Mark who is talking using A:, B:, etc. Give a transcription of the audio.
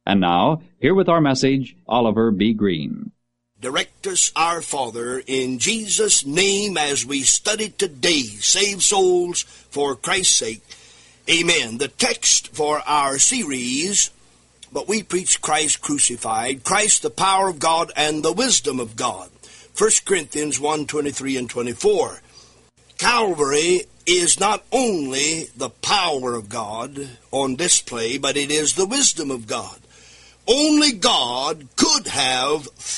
A: And now, here with our message, Oliver B. Green.
B: Direct us, our Father, in Jesus' name as we study today. Save souls for Christ's sake. Amen. The text for our series, But We Preach Christ Crucified, Christ the Power of God and the Wisdom of God. 1 Corinthians 1:23 and 24. Calvary is not only the power of God on display, but it is the wisdom of God. Only God could have